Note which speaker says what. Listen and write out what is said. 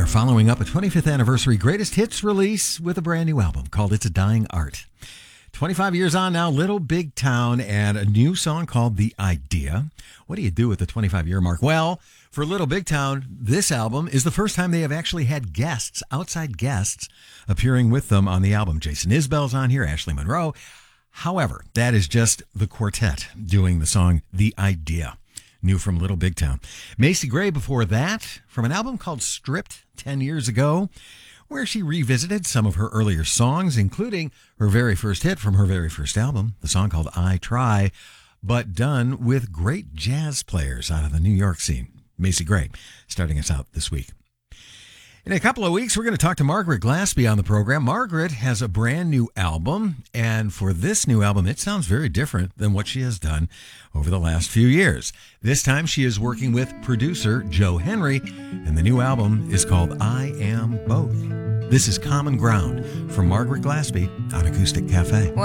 Speaker 1: are following up a 25th anniversary greatest hits release with a brand new album called It's a Dying Art. 25 years on now, Little Big Town, and a new song called The Idea. What do you do at the 25-year mark? Well, for Little Big Town, this album is the first time they have actually had guests, outside guests, appearing with them on the album. Jason Isbell's on here, Ashley Monroe. However, that is just the quartet doing the song The Idea, new from Little Big Town. Macy Gray before that, from an album called Stripped 10 years ago, where she revisited some of her earlier songs, including her very first hit from her very first album, the song called I Try, but done with great jazz players out of the New York scene. Macy Gray starting us out this week. In a couple of weeks, we're going to talk to Margaret Glaspie on the program. Margaret has a brand new album, and for this new album, it sounds very different than what she has done over the last few years. This time, she is working with producer Joe Henry, and the new album is called I Am Both. This is Common Ground from Margaret Glaspie on Acoustic Cafe.